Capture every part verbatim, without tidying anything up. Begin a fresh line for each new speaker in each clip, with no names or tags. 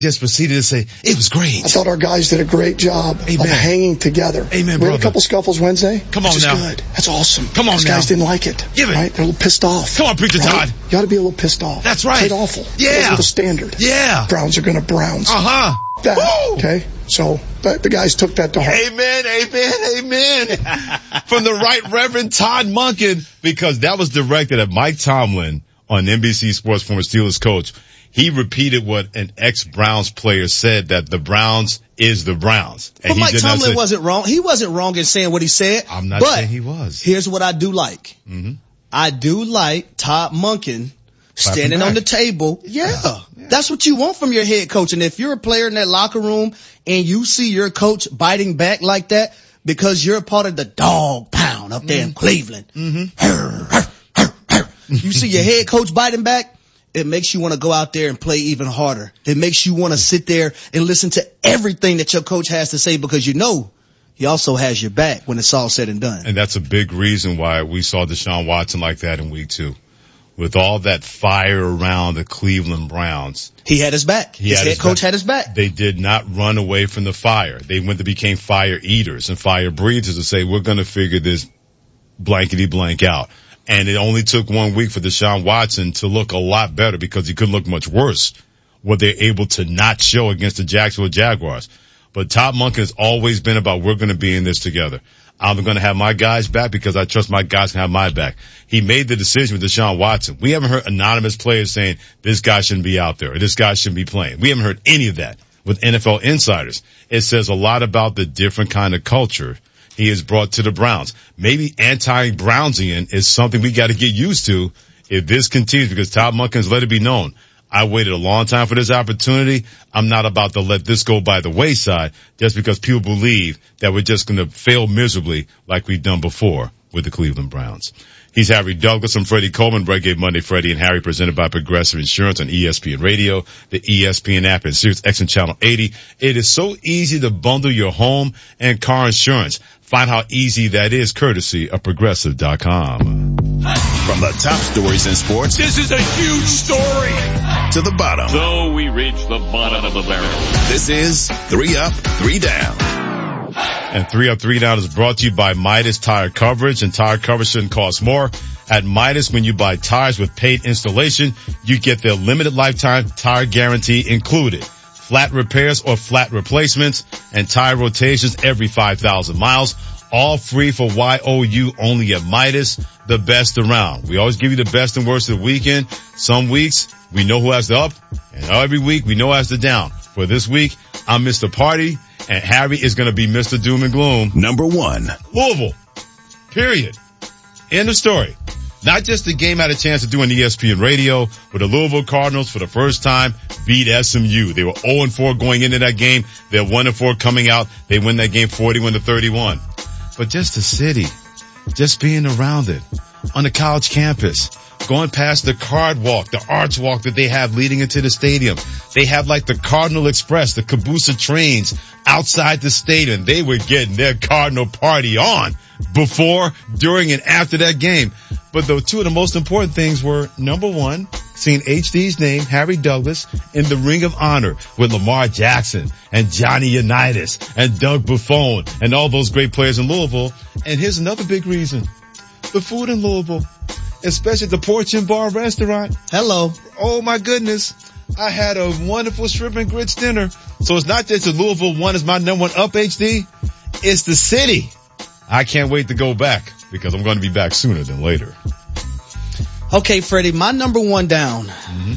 just proceeded to say, it was great.
I thought our guys did a great job
Amen.
of hanging together.
Amen,
we
brother.
had a couple scuffles Wednesday.
Come on
which is
now.
good. That's awesome.
Come on
These
now.
guys didn't like it.
Give it.
Right? They're a little pissed off.
Come on, Preacher
right?
Todd.
You ought to be a little pissed off.
That's right.
Played awful.
Yeah.
Those are the standard.
Yeah.
Browns are going to Browns.
Uh-huh.
That,
Woo!
okay? So that, the guys took that to heart.
Amen, amen, amen. From the Right Reverend Todd Monken, because that was directed at Mike Tomlin on N B C Sports, former Steelers coach. He repeated what an ex-Browns player said, that the Browns is the Browns. And
But
he
Mike
did not
Tomlin
say,
wasn't wrong. He wasn't wrong in saying what he said.
I'm not
but
saying he was.
Here's what I do like.
Mm-hmm.
I do like Todd Monken standing
back.
on the table. Yeah.
Yeah.
That's what you want from your head coach. And if you're a player in that locker room and you see your coach biting back like that because you're a part of the dog pound up there mm-hmm. in Cleveland. Mm-hmm. Hur, hur, hur, hur. You see your head coach biting back, it makes you want to go out there and play even harder. It makes you want to sit there and listen to everything that your coach has to say, because you know he also has your back when it's all said and done.
And that's a big reason why we saw Deshaun Watson like that in week two. With all that fire around the Cleveland Browns.
He had his back.
He
his
had
head
his
coach
back.
had his back.
They did not run away from the fire. They went to became fire eaters and fire breathers to say, we're going to figure this blankety blank out. And it only took one week for Deshaun Watson to look a lot better, because he couldn't look much worse what they're able to not show against the Jacksonville Jaguars. But Todd Monken has always been about, we're going to be in this together. I'm going to have my guys back because I trust my guys can have my back. He made the decision with Deshaun Watson. We haven't heard anonymous players saying this guy shouldn't be out there or this guy shouldn't be playing. We haven't heard any of that with N F L insiders. It says a lot about the different kind of culture he has brought to the Browns. Maybe anti-Brownsian is something we got to get used to if this continues, because Todd Monken's let it be known. I waited a long time for this opportunity. I'm not about to let this go by the wayside just because people believe that we're just going to fail miserably like we've done before with the Cleveland Browns. He's Harry Douglas. I'm Freddie Coleman. Reggae Monday, Freddie and Harry, presented by Progressive Insurance on E S P N Radio, the E S P N app, and Sirius X M Channel eighty. It is so easy to bundle your home and car insurance. Find how easy that is courtesy of Progressive dot com.
From the top stories in sports,
this is a huge story,
to the bottom.
So we reach the bottom of the barrel.
This is Three Up, Three Down.
And Three Up, Three Down is brought to you by Midas Tire Coverage, and tire coverage shouldn't cost more. At Midas, when you buy tires with paid installation, you get their limited lifetime tire guarantee included. Flat repairs or flat replacements and tire rotations every five thousand miles. All free for Y O U only at Midas, the best around. We always give you the best and worst of the weekend. Some weeks, we know who has the up, and every week, we know who has the down. For this week, I'm Mister Party, and Harry is going to be Mister Doom and Gloom.
Number one.
Louisville. Period. End of story. Not just the game had a chance to do on E S P N Radio, but the Louisville Cardinals for the first time beat S M U. They were oh and four going into that game. They're one and four coming out. They win that game forty-one to thirty-one. But just the city, just being around it, on the college campus, going past the card walk, the arch walk that they have leading into the stadium. They have like the Cardinal Express, the Caboose trains outside the stadium. They were getting their Cardinal party on before, during, and after that game. But the two of the most important things were, number one, seeing H D's name, Harry Douglas, in the Ring of Honor with Lamar Jackson and Johnny Unitas and Doug Buffon and all those great players in Louisville. And here's another big reason. The food in Louisville, especially the Porch and Bar restaurant.
Hello.
Oh my goodness. I had a wonderful shrimp and grits dinner. So it's not just the Louisville one is my number one up, H D. It's the city. I can't wait to go back because I'm going to be back sooner than later.
Okay, Freddie, my number one down.
Mm-hmm.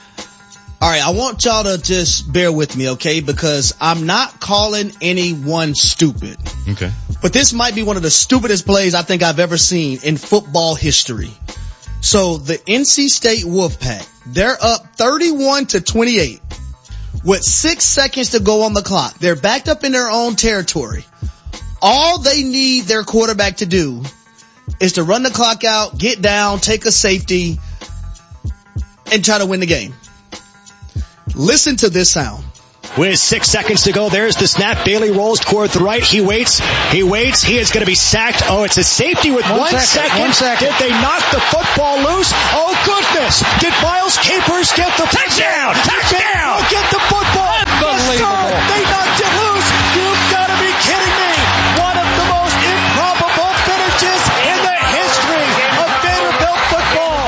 All right, I want y'all to just bear with me, okay? Because I'm not calling anyone stupid.
Okay.
But this might be one of the stupidest plays I think I've ever seen in football history. So the N C State Wolfpack, they're up thirty-one to twenty-eight with six seconds to go on the clock. They're backed up in their own territory. All they need their quarterback to do is to run the clock out, get down, take a safety, and try to win the game. Listen to this sound.
with six seconds to go. There's the snap. Bailey rolls toward the right. He waits. He waits. He is going to be sacked. Oh, it's a safety with one,
one second,
second.
One second.
Did they knock the football loose? Oh, goodness. Did Miles Capers get the touchdown? Touchdown! Get the football.
Unbelievable.
Yes, they knocked it loose. You've got to be kidding me. One of the most improbable finishes in the history of Vanderbilt football.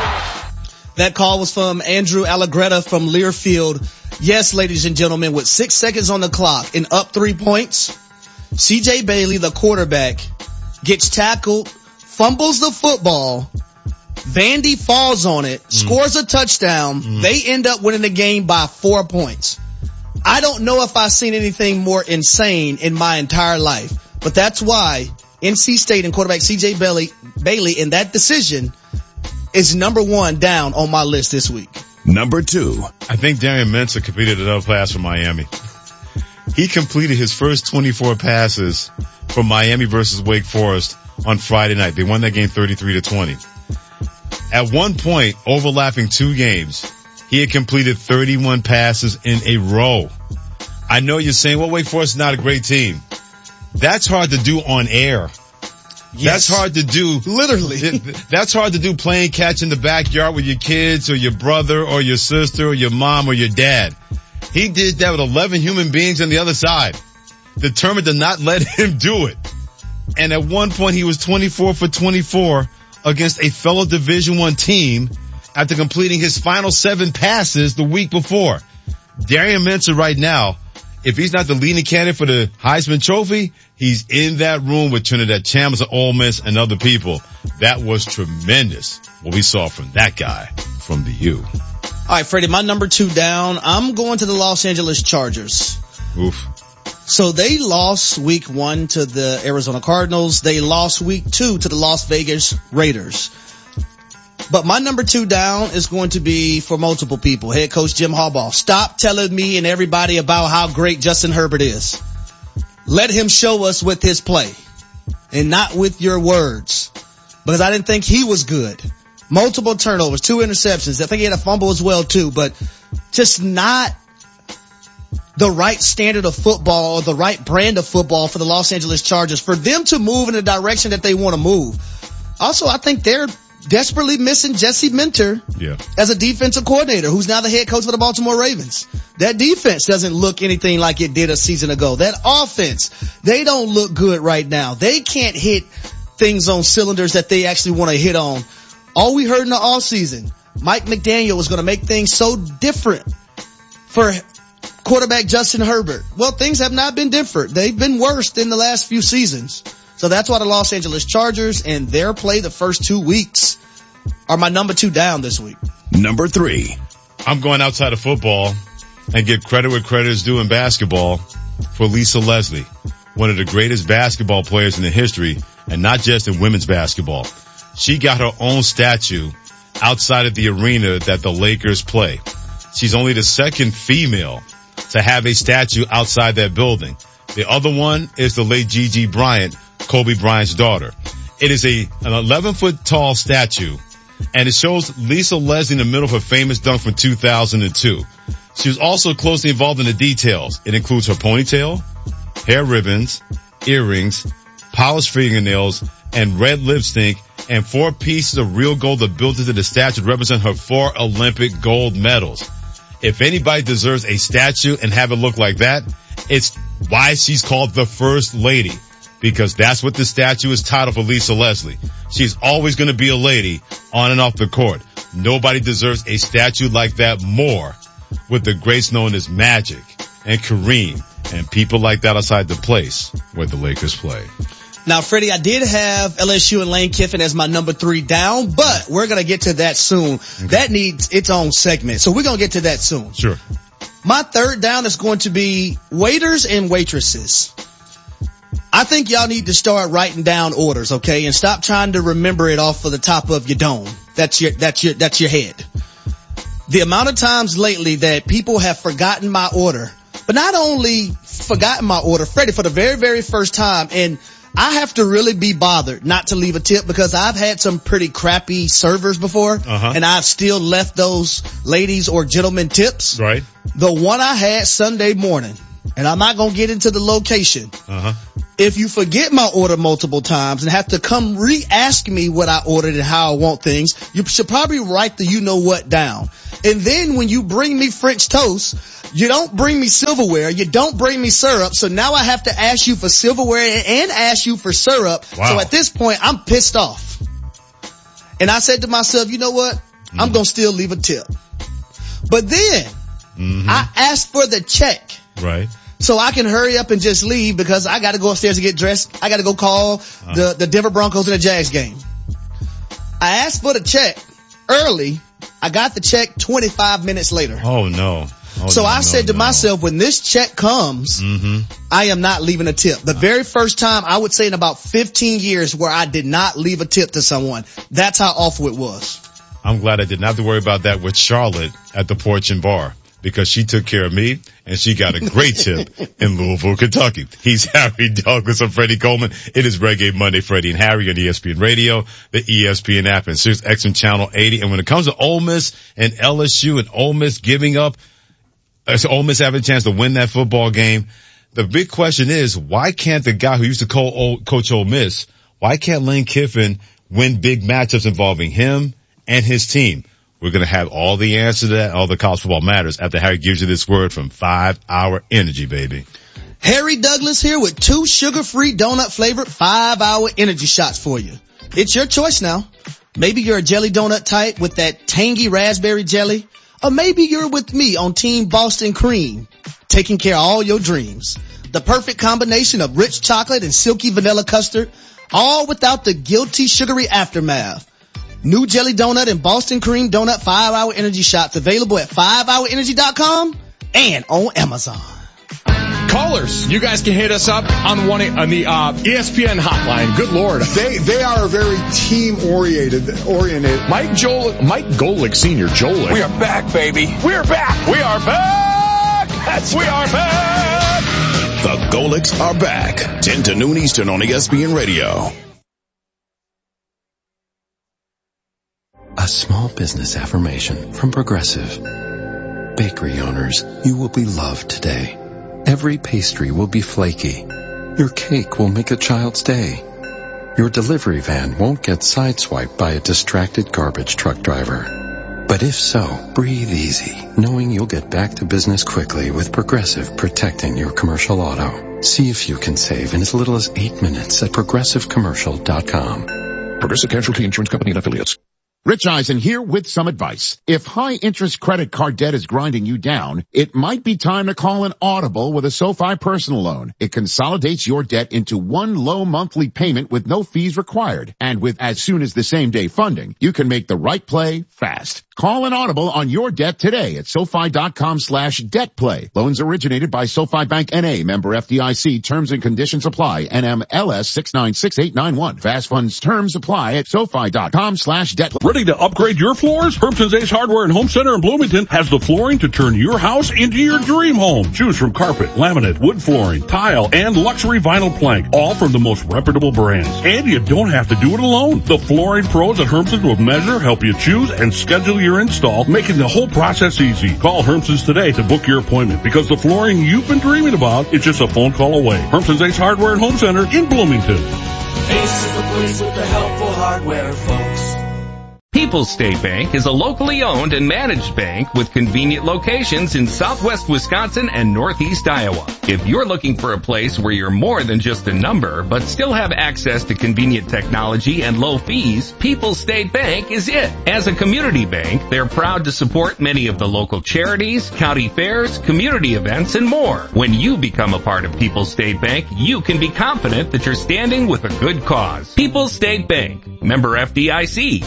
That call was from Andrew Allegretta from Learfield. Yes, ladies and gentlemen, with six seconds on the clock and up three points, C J Bailey, the quarterback, gets tackled, fumbles the football. Vandy falls on it, mm. scores a touchdown. Mm. They end up winning the game by four points. I don't know if I've seen anything more insane in my entire life, but that's why N C State and quarterback C J Bailey, Bailey in that decision is number one down on my list this week.
Number two.
I think Darian Mensah completed another pass for Miami. He completed his first twenty-four passes from Miami versus Wake Forest on Friday night. They won that game thirty-three to twenty. At one point, overlapping two games, he had completed thirty-one passes in a row. I know you're saying, well, Wake Forest is not a great team. That's hard to do on air.
Yes.
That's hard to do.
Literally.
That's hard to do playing catch in the backyard with your kids or your brother or your sister or your mom or your dad. He did that with eleven human beings on the other side, determined to not let him do it. And at one point he was twenty-four for twenty-four against a fellow Division One team after completing his final seven passes the week before. Darian Mensah right now, if he's not the leading candidate for the Heisman Trophy, he's in that room with Trinidad Chambers of Ole Miss and other people. That was tremendous what we saw from that guy from the U.
All right, Freddie, my number two down. I'm going to the Los Angeles Chargers.
Oof.
So they lost week one to the Arizona Cardinals. They lost week two to the Las Vegas Raiders. But my number two down is going to be for multiple people. Head coach Jim Harbaugh. Stop telling me and everybody about how great Justin Herbert is. Let him show us with his play and not with your words, because I didn't think he was good. Multiple turnovers, two interceptions. I think he had a fumble as well too, but just not the right standard of football or the right brand of football for the Los Angeles Chargers for them to move in the direction that they want to move. Also, I think they're desperately missing Jesse Minter
yeah.
as a defensive coordinator, who's now the head coach for the Baltimore Ravens. That defense doesn't look anything like it did a season ago. That offense, they don't look good right now. They can't hit things on cylinders that they actually want to hit on. All we heard in the offseason, Mike McDaniel was going to make things so different for quarterback Justin Herbert. Well, things have not been different. They've been worse than the last few seasons. So that's why the Los Angeles Chargers and their play the first two weeks are my number two down this week.
Number three.
I'm going outside of football and give credit where credit is due in basketball for Lisa Leslie, one of the greatest basketball players in the history, and not just in women's basketball. She got her own statue outside of the arena that the Lakers play. She's only the second female to have a statue outside that building. The other one is the late Gigi Bryant, Kobe Bryant's daughter. It is a an eleven foot tall statue, and it shows Lisa Leslie in the middle of her famous dunk from two thousand two. She was also closely involved in the details. It includes her ponytail, hair ribbons, earrings, polished fingernails, and red lipstick, and four pieces of real gold that built into the statue to represent her four Olympic gold medals. If anybody deserves a statue and have it look like that, it's why she's called the First Lady, because that's what the statue is titled for Lisa Leslie. She's always going to be a lady on and off the court. Nobody deserves a statue like that more, with the greats known as Magic and Kareem and people like that outside the place where the Lakers play.
Now, Freddie, I did have L S U and Lane Kiffin as my number three down, but we're going to get to that soon. Okay. That needs its own segment, so we're going to get to that soon.
Sure.
My third down is going to be waiters and waitresses. I think y'all need to start writing down orders, okay, and stop trying to remember it off of the top of your dome. That's your, that's your, that's your head. The amount of times lately that people have forgotten my order, but not only forgotten my order, Freddie, for the very, very first time, and I have to really be bothered not to leave a tip because I've had some pretty crappy servers before,
uh-huh.
and I've still left those ladies or gentlemen tips.
Right.
The one I had Sunday morning, and I'm not going to get into the location.
Uh-huh.
If you forget my order multiple times and have to come re-ask me what I ordered and how I want things, you should probably write the you know what down. And then when you bring me French toast, you don't bring me silverware, you don't bring me syrup, so now I have to ask you for silverware and ask you for syrup.
Wow.
So at this point, I'm pissed off. And I said to myself, you know what? Mm-hmm. I'm going to still leave a tip. But then, mm-hmm. I asked for the check.
Right.
So I can hurry up and just leave because I got to go upstairs and get dressed. I got to go call uh-huh. the, the Denver Broncos in the Jags game. I asked for the check early. I got the check twenty-five minutes later.
Oh, no. Oh,
so
no,
I
no,
said to
no.
myself, when this check comes, mm-hmm. I am not leaving a tip. The very first time, I would say in about fifteen years, where I did not leave a tip to someone. That's how awful it was.
I'm glad I didn't have to worry about that with Charlotte at the Porch and Bar, because she took care of me and she got a great tip in Louisville, Kentucky. He's Harry Douglas. I'm Freddie Coleman. It is Reggae Monday, Freddie and Harry on E S P N Radio, the E S P N app, and Sirius X M Channel eighty. And when it comes to Ole Miss and L S U and Ole Miss giving up, uh, so Ole Miss having a chance to win that football game, the big question is, why can't the guy who used to co- coach Ole Miss, why can't Lane Kiffin win big matchups involving him and his team? We're going to have all the answers to that, all the college football matters, after Harry gives you this word from five hour Energy, baby.
Harry Douglas here with two sugar-free donut-flavored five hour Energy shots for you. It's your choice now. Maybe you're a jelly donut type with that tangy raspberry jelly, or maybe you're with me on Team Boston Cream, taking care of all your dreams. The perfect combination of rich chocolate and silky vanilla custard, all without the guilty sugary aftermath. New Jelly Donut and Boston Cream Donut five hour Energy Shots available at five hour energy dot com and on Amazon.
Callers, you guys can hit us up on one on the uh, E S P N hotline. Good Lord,
they they are very team oriented. Oriented.
Mike Joel, Mike Golick Senior, Joel.
We are back, baby. We are back. We are back. That's we are back.
The Golicks are back. ten to noon Eastern on E S P N Radio.
A small business affirmation from Progressive. Bakery owners, you will be loved today. Every pastry will be flaky. Your cake will make a child's day. Your delivery van won't get sideswiped by a distracted garbage truck driver. But if so, breathe easy, knowing you'll get back to business quickly with Progressive protecting your commercial auto. See if you can save in as little as eight minutes at progressive commercial dot com.
Progressive Casualty Insurance Company and Affiliates. Rich Eisen here with some advice. If high-interest credit card debt is grinding you down, it might be time to call an audible with a SoFi personal loan. It consolidates your debt into one low monthly payment with no fees required. And with as soon as the same day funding, you can make the right play fast. Call an audible on your debt today at SoFi.com slash debt play. Loans originated by SoFi Bank N A, member F D I C. Terms and conditions apply. N M L S six nine six eight nine one. Fast funds terms apply at SoFi.com slash debt play.
Ready to upgrade your floors? Herbston's Ace Hardware and Home Center in Bloomington has the flooring to turn your house into your dream home. Choose from carpet, laminate, wood flooring, tile, and luxury vinyl plank, all from the most reputable brands. And you don't have to do it alone. The flooring pros at Herbston's will measure, help you choose, and schedule your install, making the whole process easy. Call Herbston's today to book your appointment, because the flooring you've been dreaming about is just a phone call away. Herbston's Ace Hardware and Home Center in Bloomington.
Ace is the place with the helpful hardware, folks.
People's State Bank is a locally owned and managed bank with convenient locations in southwest Wisconsin and northeast Iowa. If you're looking for a place where you're more than just a number, but still have access to convenient technology and low fees, People's State Bank is it. As a community bank, they're proud to support many of the local charities, county fairs, community events, and more. When you become a part of People's State Bank, you can be confident that you're standing with a good cause. People's State Bank, member F D I C.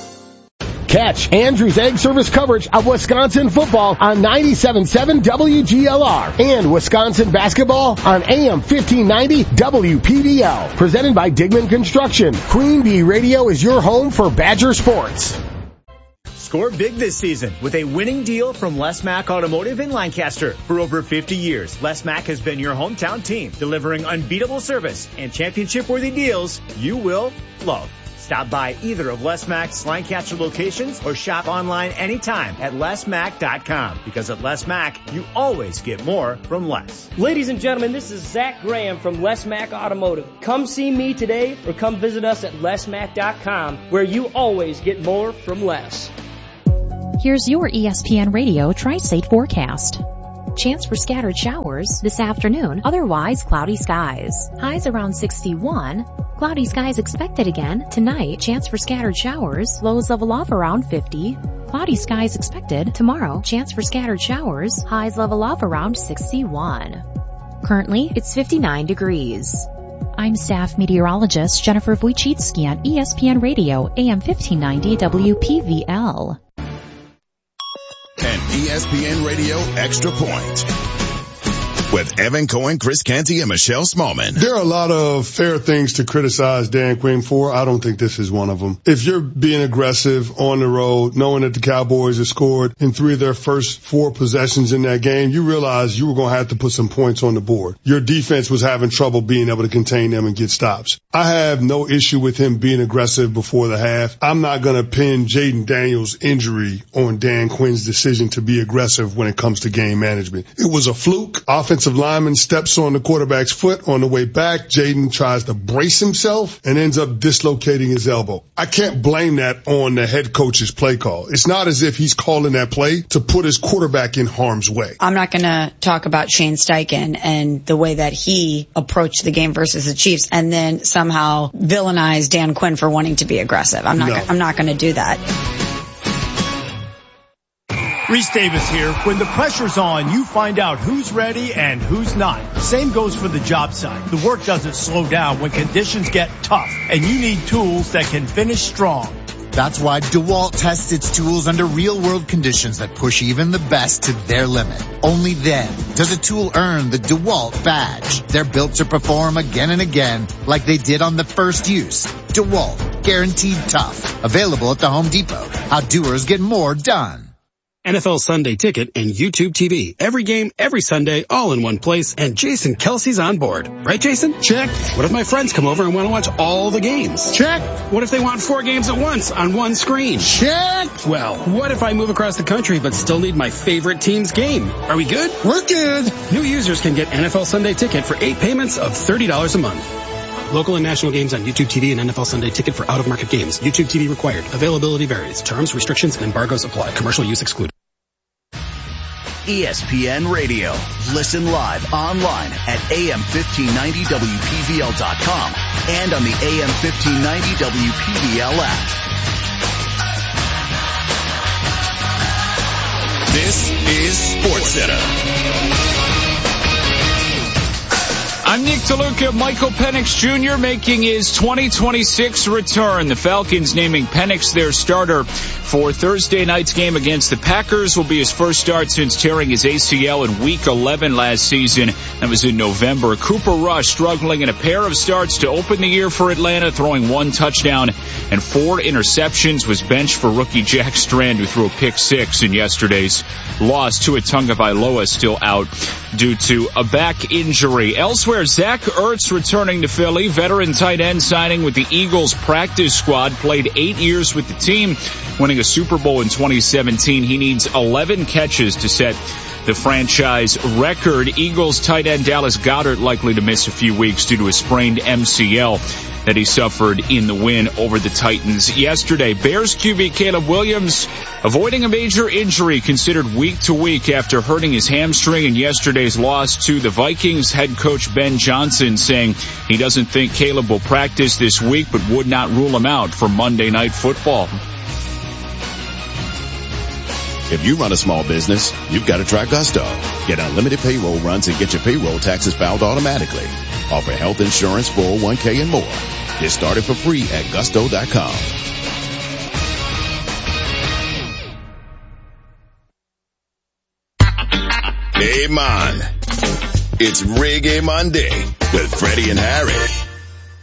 Catch Andrew's Egg Service coverage of Wisconsin football on ninety-seven point seven W G L R and Wisconsin basketball on A M fifteen ninety W P D L. Presented by Digman Construction. Queen Bee Radio is your home for Badger sports.
Score big this season with a winning deal from Les Mack Automotive in Lancaster. For over fifty years, Les Mack has been your hometown team, delivering unbeatable service and championship-worthy deals you will love. Stop by either of Les Mack's Lancaster locations or shop online anytime at les mack dot com, because at Les Mack, you always get more from Les.
Ladies and gentlemen, this is Zach Graham from Les Mack Automotive. Come see me today or come visit us at les mack dot com, where you always get more from Les.
Here's your E S P N Radio Tri-State forecast. Chance for scattered showers this afternoon, otherwise cloudy skies. Highs around sixty-one. Cloudy skies expected again tonight. Chance for scattered showers. Lows level off around fifty. Cloudy skies expected tomorrow. Chance for scattered showers. Highs level off around sixty-one. Currently, it's fifty-nine degrees. I'm staff meteorologist Jennifer Wojcicki on E S P N Radio, A M fifteen ninety W P V L.
An E S P N Radio Extra Point with Evan Cohen, Chris Canty, and Michelle Smallman.
There are a lot of fair things to criticize Dan Quinn for. I don't think this is one of them. If you're being aggressive on the road, knowing that the Cowboys have scored in three of their first four possessions in that game, you realize you were going to have to put some points on the board. Your defense was having trouble being able to contain them and get stops. I have no issue with him being aggressive before the half. I'm not going to pin Jaden Daniels' injury on Dan Quinn's decision to be aggressive when it comes to game management. It was a fluke. Offensive lineman steps on the quarterback's foot on the way back. Jaden tries to brace himself and ends up dislocating his elbow. I can't blame that on the head coach's play call. It's not as if he's calling that play to put his quarterback in harm's way.
I'm not going to talk about Shane Steichen and the way that he approached the game versus the Chiefs and then somehow villainize Dan Quinn for wanting to be aggressive. I'm not,
No.
I'm not going to do that.
Reese Davis here. When the pressure's on, you find out who's ready and who's not. Same goes for the job site. The work doesn't slow down when conditions get tough, and you need tools that can finish strong.
That's why DeWalt tests its tools under real-world conditions that push even the best to their limit. Only then does a tool earn the DeWalt badge. They're built to perform again and again like they did on the first use. DeWalt, guaranteed tough. Available at the Home Depot. How doers get more done.
N F L Sunday Ticket and YouTube T V. Every game, every Sunday, all in one place, and Jason Kelsey's on board. Right, Jason? Check. What if my friends come over and want to watch all the games? Check. What if they want four games at once on one screen? Check. Well, what if I move across the country but still need my favorite team's game? Are we good? We're good. New users can get N F L Sunday Ticket for eight payments of thirty dollars a month. Local and national games on YouTube T V and N F L Sunday Ticket for out-of-market games. YouTube T V required. Availability varies. Terms, restrictions, and embargoes apply. Commercial use excluded.
E S P N Radio. Listen live online at A M fifteen ninety W P V L dot com and on the A M fifteen ninety W P V L app.
This is SportsCenter.
I'm Nick DeLuca. Michael Penix Junior making his twenty twenty-six return. The Falcons naming Penix their starter for Thursday night's game against the Packers. Will be his first start since tearing his A C L in week eleven last season. That was in November. Cooper Rush struggling in a pair of starts to open the year for Atlanta, throwing one touchdown and four interceptions. Was benched for rookie Jack Strand, who threw a pick six in yesterday's loss. Tua Tagovailoa still out due to a back injury. Elsewhere, Zach Ertz returning to Philly. Veteran tight end signing with the Eagles practice squad. Played eight years with the team, winning a Super Bowl in twenty seventeen. He needs eleven catches to set the franchise record. Eagles tight end Dallas Goedert likely to miss a few weeks due to a sprained M C L that he suffered in the win over the Titans yesterday. Bears Q B Caleb Williams avoiding a major injury, considered week to week after hurting his hamstring in yesterday's loss to the Vikings. Head coach Ben Johnson saying he doesn't think Caleb will practice this week, but would not rule him out for Monday Night Football.
If you run a small business, you've got to try Gusto. Get unlimited payroll runs and get your payroll taxes filed automatically. Offer health insurance, four oh one k, and more. Get started for free at gusto dot com. Hey man, it's Reggae Monday with Freddie and Harry.